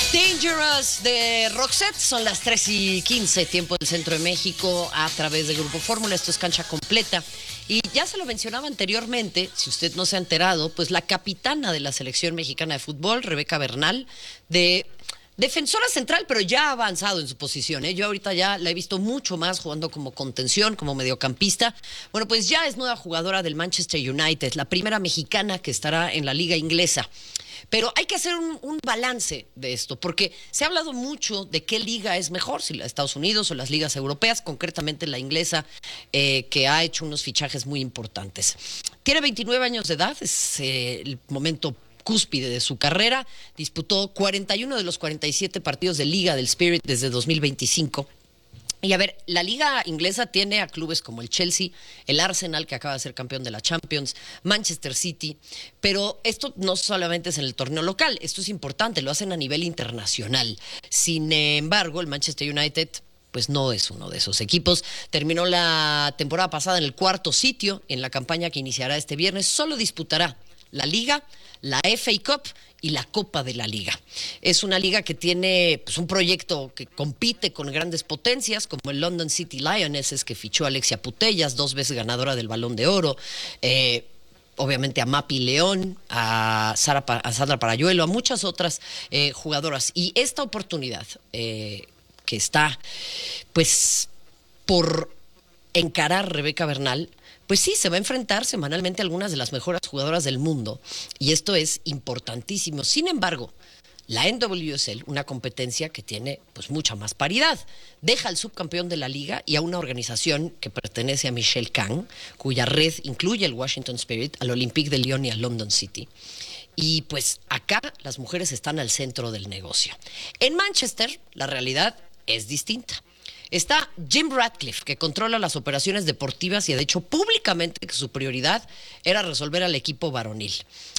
Dangerous de Roxette, son las 3:15, tiempo del centro de México, a través de Grupo Fórmula. Esto es Cancha Completa. Y ya se lo mencionaba anteriormente, si usted no se ha enterado, pues la capitana de la selección mexicana de fútbol, Rebeca Bernal, de defensora central, pero ya ha avanzado en su posición, ¿eh? Yo ahorita ya la he visto mucho más jugando como contención, como mediocampista. Bueno, pues ya es nueva jugadora del Manchester United, la primera mexicana que estará en la liga inglesa. Pero hay que hacer un balance de esto, porque se ha hablado mucho de qué liga es mejor, si la de Estados Unidos o las ligas europeas, concretamente la inglesa, que ha hecho unos fichajes muy importantes. Tiene 29 años de edad, es el momento cúspide de su carrera. Disputó 41 de los 47 partidos de Liga del Spirit desde 2025. Y a ver, la liga inglesa tiene a clubes como el Chelsea, el Arsenal, que acaba de ser campeón de la Champions, Manchester City, pero esto no solamente es en el torneo local, esto es importante, lo hacen a nivel internacional. Sin embargo, el Manchester United pues no es uno de esos equipos. Terminó la temporada pasada en el cuarto sitio en la campaña que iniciará este viernes. Solo disputará la Liga, la FA Cup y la Copa de la Liga. Es una liga que tiene pues, un proyecto que compite con grandes potencias, como el London City Lionesses, que fichó a Alexia Putellas, 2 veces ganadora del Balón de Oro, obviamente a Mapi León, a Sandra Parayuelo, a muchas otras jugadoras. Y esta oportunidad que está pues por encarar Rebeca Bernal, pues sí, se va a enfrentar semanalmente a algunas de las mejores jugadoras del mundo, y esto es importantísimo. Sin embargo, la NWSL, una competencia que tiene pues mucha más paridad, deja al subcampeón de la liga y a una organización que pertenece a Michelle Kang, cuya red incluye el Washington Spirit, al Olympique de Lyon y al London City. Y pues acá las mujeres están al centro del negocio. En Manchester, la realidad es distinta. Está Jim Ratcliffe, que controla las operaciones deportivas y ha dicho públicamente que su prioridad era resolver al equipo varonil.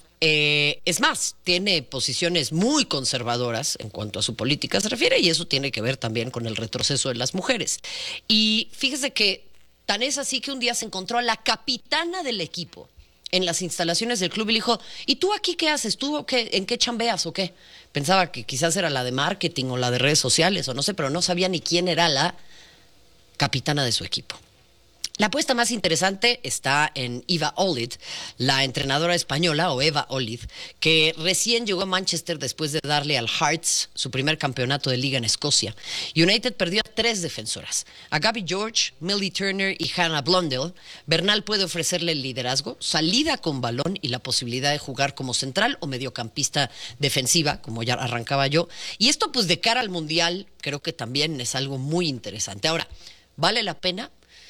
Es más, tiene posiciones muy conservadoras en cuanto a su política se refiere, y eso tiene que ver también con el retroceso de las mujeres. Y fíjese que tan es así que un día se encontró a la capitana del equipo en las instalaciones del club y le dijo: ¿y tú aquí qué haces? ¿Tú en qué chambeas o qué? Pensaba que quizás era la de marketing o la de redes sociales o no sé, pero no sabía ni quién era la capitana de su equipo. La apuesta más interesante está en Eva Olid, la entrenadora española, o Eva Olid, que recién llegó a Manchester después de darle al Hearts su primer campeonato de liga en Escocia. United perdió a 3 defensoras, a Gabby George, Millie Turner y Hannah Blundell. Bernal puede ofrecerle el liderazgo, salida con balón y la posibilidad de jugar como central o mediocampista defensiva, como ya arrancaba yo. Y esto pues de cara al Mundial creo que también es algo muy interesante. Ahora, ¿vale la pena?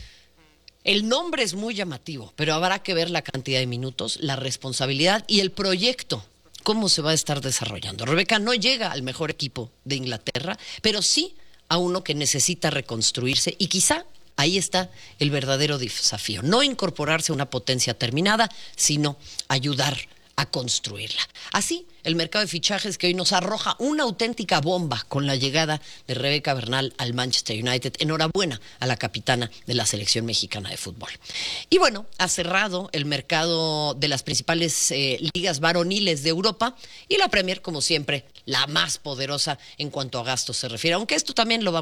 El nombre es muy llamativo, pero habrá que ver la cantidad de minutos, la responsabilidad y el proyecto, cómo se va a estar desarrollando. Rebeca no llega al mejor equipo de Inglaterra, pero sí a uno que necesita reconstruirse, y quizá ahí está el verdadero desafío. No incorporarse a una potencia terminada, sino ayudar a construirla. Así, el mercado de fichajes que hoy nos arroja una auténtica bomba con la llegada de Rebeca Bernal al Manchester United. Enhorabuena a la capitana de la selección mexicana de fútbol. Y bueno, ha cerrado el mercado de las principales ligas varoniles de Europa, y la Premier, como siempre, la más poderosa en cuanto a gastos se refiere, aunque esto también lo vamos